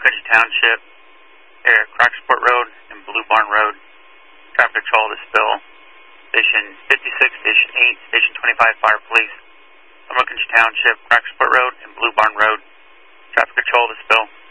Country Township, Crocksport Road and Blue Barn Road. Traffic control to spill. Station 56, Station 8, Station 25, Fire Police. Country Township, Crocksport Road and Blue Barn Road. Traffic control to spill.